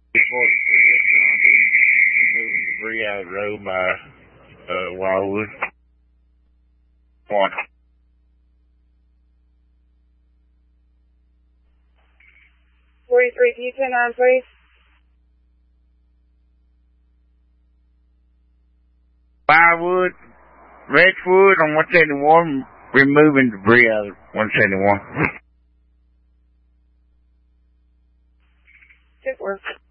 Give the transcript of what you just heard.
Moving debris out of the road by Wildwood. One. 43, can you turn on, please? Wildwood, Redwood on 171, removing debris out of 171. Good work.